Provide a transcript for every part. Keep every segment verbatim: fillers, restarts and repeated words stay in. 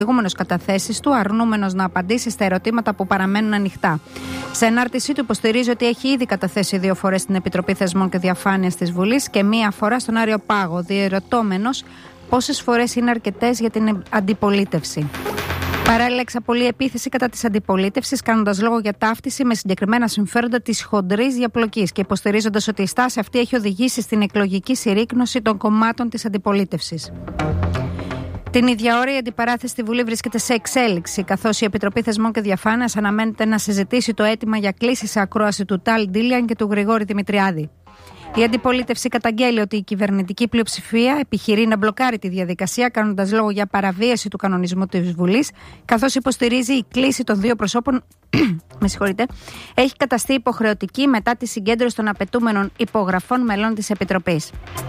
προηγούμενες καταθέσεις του, αρνούμενος να απαντήσει στα ερωτήματα που παραμένουν ανοιχτά. Σε ανάρτησή του υποστηρίζει ότι έχει ήδη καταθέσει δύο φορές στην Επιτροπή Θεσμών και Διαφάνειας της Βουλής και μία φορά στον Άριο Πάγο, διερωτώμενος πόσες φορές είναι αρκετές για την αντιπολίτευση. Παράλληλα, εξαπολύει επίθεση κατά της αντιπολίτευσης, κάνοντας λόγο για ταύτιση με συγκεκριμένα συμφέροντα της χοντρής διαπλοκής και υποστηρίζοντας ότι η στάση αυτή έχει οδηγήσει στην εκλογική συρρίκνωση των κομμάτων της αντιπολίτευσης. Την ίδια ώρα η αντιπαράθεση στη Βουλή βρίσκεται σε εξέλιξη, καθώς η Επιτροπή Θεσμών και Διαφάνειας αναμένεται να συζητήσει το αίτημα για κλήση σε ακρόαση του Ταλ Ντίλιαν και του Γρηγόρη Δημητριάδη. Η αντιπολίτευση καταγγέλει ότι η κυβερνητική πλειοψηφία επιχειρεί να μπλοκάρει τη διαδικασία, κάνοντας λόγο για παραβίαση του κανονισμού της Βουλής, καθώς υποστηρίζει η κλήση των δύο προσώπων με συγχωρείτε, έχει καταστεί υποχρεωτική μετά τη συγκέντρωση των απαιτούμενων υπογραφών μελών της Επιτροπής.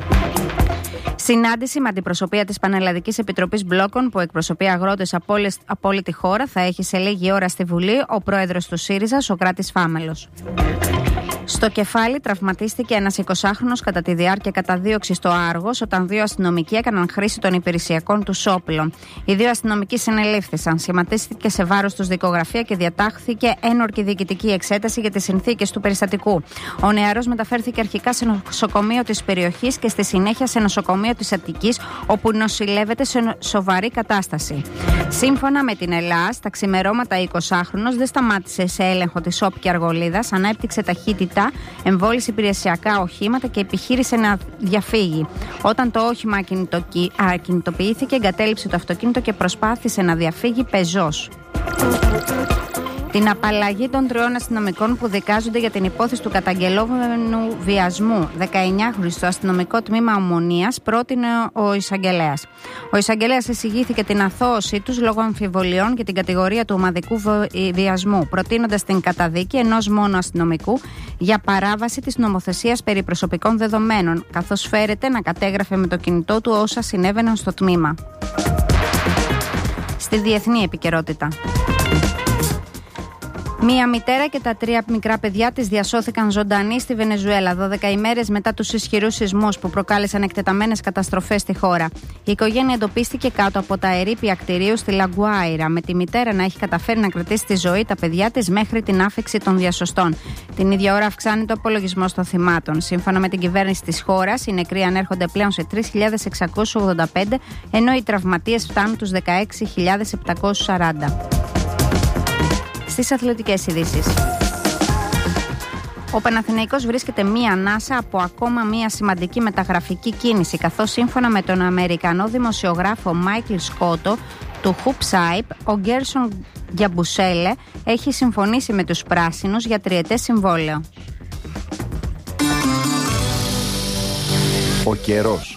Συνάντηση με αντιπροσωπεία της Πανελλαδικής Επιτροπής Μπλόκων που εκπροσωπεί αγρότες από όλη τη χώρα θα έχει σε λίγη ώρα στη Βουλή ο πρόεδρος του ΣΥΡΙΖΑ, Σωκράτης Φάμελος. Στο κεφάλι τραυματίστηκε ένας εικοσάχρονος κατά τη διάρκεια καταδίωξης στο Άργος όταν δύο αστυνομικοί έκαναν χρήση των υπηρεσιακών τους όπλων. Οι δύο αστυνομικοί συνελήφθησαν. Σχηματίστηκε σε βάρος τους δικογραφία και διατάχθηκε ένορκη διοικητική εξέταση για τις συνθήκες του περιστατικού. Ο νεαρός μεταφέρθηκε αρχικά σε νοσοκομείο της περιοχής και στη συνέχεια σε νοσοκομείο της Αττικής, όπου νοσηλεύεται σε σοβαρή κατάσταση. Σύμφωνα με την ΕΛΑΣ, τα ξημερώματα ο εικοσάχρονος δεν σταμάτησε σε έλεγχο της ΟΠ και Αργολίδας, ανέπτυξε ταχύτητα, εμβόλησε υπηρεσιακά οχήματα και επιχείρησε να διαφύγει. Όταν το όχημα ακινητοποιήθηκε, εγκατέλειψε το αυτοκίνητο και προσπάθησε να διαφύγει πεζός. Την απαλλαγή των τριών αστυνομικών που δικάζονται για την υπόθεση του καταγγελόμενου βιασμού δεκαεννιάχρονου στο αστυνομικό τμήμα Ομονίας πρότεινε ο εισαγγελέας. Ο εισαγγελέας εισηγήθηκε την αθώωσή τους λόγω αμφιβολιών για την κατηγορία του ομαδικού βιασμού, προτείνοντας την καταδίκη ενός μόνο αστυνομικού για παράβαση της νομοθεσίας περί προσωπικών δεδομένων, καθώς φέρεται να κατέγραφε με το κινητό του όσα συνέβαιναν στο τμήμα. Στη διεθνή επικαιρότητα. Μία μητέρα και τα τρία μικρά παιδιά της διασώθηκαν ζωντανοί στη Βενεζουέλα, δώδεκα ημέρες μετά τους ισχυρούς σεισμούς που προκάλεσαν εκτεταμένες καταστροφές στη χώρα. Η οικογένεια εντοπίστηκε κάτω από τα ερείπια κτηρίου στη Λαγκουάιρα, με τη μητέρα να έχει καταφέρει να κρατήσει τη ζωή τα παιδιά της μέχρι την άφιξη των διασωστών. Την ίδια ώρα αυξάνεται ο απολογισμός των θυμάτων. Σύμφωνα με την κυβέρνηση της χώρας, οι νεκροί ανέρχονται πλέον σε τρεις χιλιάδες εξακόσιους ογδόντα πέντε, ενώ οι τραυματίες φτάνουν τους δεκαέξι χιλιάδες επτακόσιους σαράντα. Στις αθλητικές ειδήσεις. Ο Παναθηναϊκός βρίσκεται μία ανάσα από ακόμα μία σημαντική μεταγραφική κίνηση, καθώς σύμφωνα με τον Αμερικανό δημοσιογράφο Μάικλ Σκότο του Hoopsite, ο Γκέρσον Γιαμπουσέλε έχει συμφωνήσει με τους πράσινους για τριετές συμβόλαιο. Ο καιρός.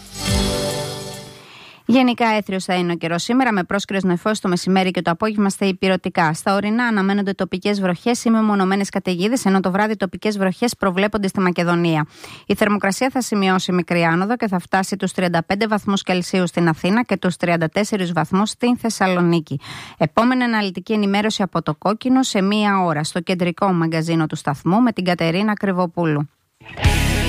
Γενικά έθριος θα είναι ο καιρός σήμερα, με πρόσκαιρες νεφώσεις το μεσημέρι και το απόγευμα στα υπηρετικά. Στα ορεινά αναμένονται τοπικές βροχές ή μεμονωμένες καταιγίδες, ενώ το βράδυ τοπικές βροχές προβλέπονται στη Μακεδονία. Η θερμοκρασία θα σημειώσει μικρή άνοδο και θα φτάσει τους τριάντα πέντε βαθμούς Κελσίου στην Αθήνα και τους τριάντα τέσσερις βαθμούς στην Θεσσαλονίκη. Επόμενη αναλυτική ενημέρωση από το Κόκκινο σε μία ώρα στο κεντρικό μαγκαζίνο του σταθμού με την Κατερίνα Κρυβοπούλου.